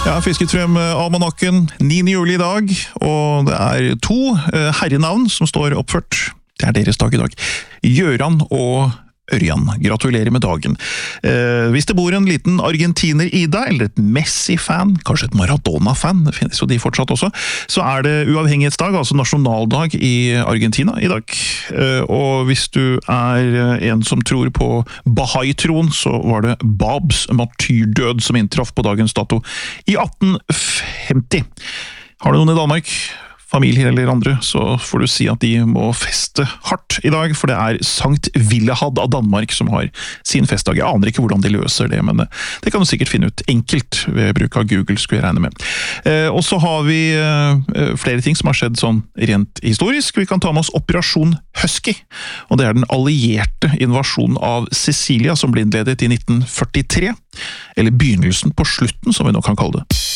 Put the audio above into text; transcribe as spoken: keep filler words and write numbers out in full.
Jeg har fisket frem almanakken niende juli i dag, og det er to herrenavn som står oppført. Det er deres dag i dag. Gjøran og Ørjan. Gratulerer med dagen. Eh, hvis det bor en liten argentiner i deg, eller et Messi-fan, kanskje et Maradona-fan, det finnes jo de fortsatt også, så er det uavhengighetsdag, altså nasjonaldag i Argentina i dag. Eh, og hvis du er en som tror på Bahai-troen, så var det Babs martyrdød som inntraff på dagens dato i atten femti. Har du noen i Danmark? Familie eller andre, så får du si at de må feste hardt i dag, for det er Sankt Willehad av Danmark som har sin festdag. Jeg aner ikke hvordan de løser det, men det kan du sikkert finne ut enkelt ved bruk av Google, skulle jeg regne med. Eh, og så har vi eh, flere ting som har skjedd sånn rent historisk. Vi kan ta med oss Operasjon Husky, og det er den allierte invasjonen av Sicilia som ble innledet i nitten førtitre, eller begynnelsen på slutten, som vi nå kan kalle det.